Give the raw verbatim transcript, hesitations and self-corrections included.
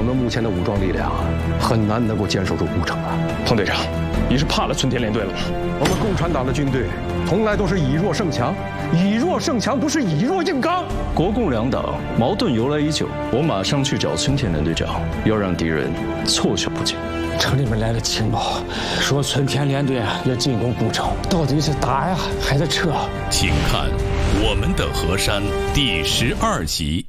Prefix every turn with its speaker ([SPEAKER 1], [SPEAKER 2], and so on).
[SPEAKER 1] 我们目前的武装力量很难能够坚守住古城啊。
[SPEAKER 2] 彭队长，你是怕了春天联队了吗？
[SPEAKER 1] 我们共产党的军队从来都是以弱胜强，以弱胜强不是以弱硬刚。
[SPEAKER 3] 国共两党矛盾由来已久，我马上去找春天连队长，要让敌人措手不及。
[SPEAKER 4] 城里面来了情报，说春天连队要进攻古城，到底是打呀还是撤？
[SPEAKER 5] 请看《我们的河山》第十二集。